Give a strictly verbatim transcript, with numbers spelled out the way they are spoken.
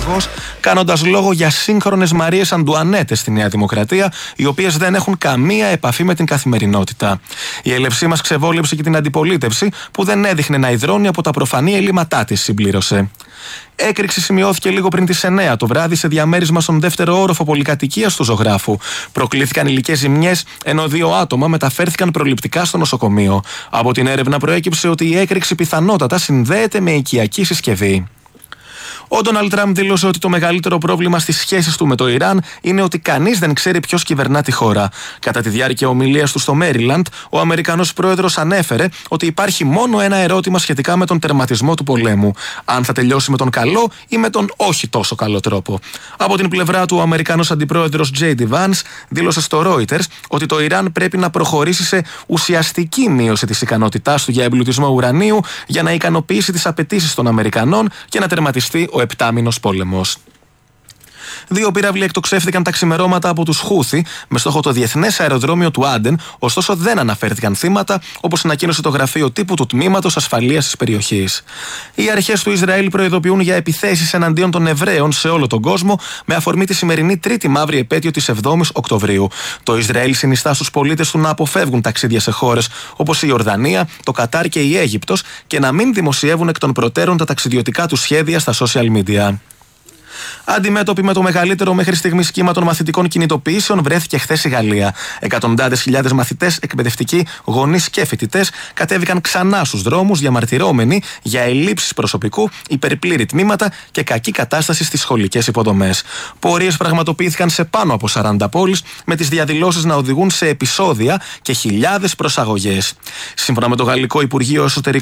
υπουργός, κάνοντας λόγο για σύγχρονες Μαρίες Αντουανέτες στη Νέα Δημοκρατία, οι οποίες δεν έχουν καμία επαφή με την καθημερινότητα. Η έλευσή μας ξεβόλεψε και την αντιπολίτευση, που δεν έδειχνε να ιδρώνει από τα προφανή ελλείμματά της, συμπλήρωσε. Έκρηξη σημειώθηκε λίγο πριν τις εννέα το βράδυ σε διαμέρισμα στον δεύτερο όροφο πολυκατοικίας του Ζωγράφου. Προκλήθηκαν υλικές ζημιές, ενώ δύο άτομα μεταφέρθηκαν προληπτικά στο νοσοκομείο. Από την έρευνα προέκυψε ότι η έκρηξη πιθανότατα συνδέεται με οικιακή συσκευή. Ο Ντόναλντ Τραμπ δήλωσε ότι το μεγαλύτερο πρόβλημα στις σχέσεις του με το Ιράν είναι ότι κανείς δεν ξέρει ποιος κυβερνά τη χώρα. Κατά τη διάρκεια ομιλίας του στο Μέριλαντ, ο Αμερικανός πρόεδρος ανέφερε ότι υπάρχει μόνο ένα ερώτημα σχετικά με τον τερματισμό του πολέμου. Αν θα τελειώσει με τον καλό ή με τον όχι τόσο καλό τρόπο. Από την πλευρά του, ο Αμερικανός αντιπρόεδρος τζέι ντι Vance δήλωσε στο Reuters ότι το Ιράν πρέπει να προχωρήσει σε ουσιαστική μείωση της ικανότητάς του για εμπλουτισμό ουρανίου για να ικανοποιήσει τις απαιτήσεις των Αμερικανών και να τερματιστεί ο επτάμηνος πόλεμος. Δύο πύραυλοι εκτοξεύθηκαν τα ξημερώματα από τους Χούθι με στόχο το διεθνές αεροδρόμιο του Άντεν, ωστόσο δεν αναφέρθηκαν θύματα, όπως ανακοίνωσε το γραφείο τύπου του Τμήματος Ασφαλείας της περιοχής. Οι αρχές του Ισραήλ προειδοποιούν για επιθέσεις εναντίον των Εβραίων σε όλο τον κόσμο, με αφορμή τη σημερινή τρίτη μαύρη επέτειο της εβδόμης Οκτωβρίου. Το Ισραήλ συνιστά στους πολίτες του να αποφεύγουν ταξίδια σε χώρες όπως η Ιορδανία, το Κατάρ και η Αίγυπτος και να μην δημοσιεύουν εκ των προτέρων τα ταξιδιωτικά του σχέδια στα social media. Αντιμέτωπη με το μεγαλύτερο μέχρι στιγμής κύμα των μαθητικών κινητοποιήσεων βρέθηκε χθες η Γαλλία. Εκατοντάδες χιλιάδες μαθητές, εκπαιδευτικοί, γονείς και φοιτητές κατέβηκαν ξανά στους δρόμους διαμαρτυρόμενοι για ελλείψεις προσωπικού, υπερπλήρη τμήματα και κακή κατάσταση στις σχολικές υποδομές. Πορείες πραγματοποιήθηκαν σε πάνω από σαράντα πόλεις, με τις διαδηλώσεις να οδηγούν σε επεισόδια και χιλιάδες προσαγωγές. Σύμφωνα με το Γαλλικό Υπουργείο Εσωτερικών,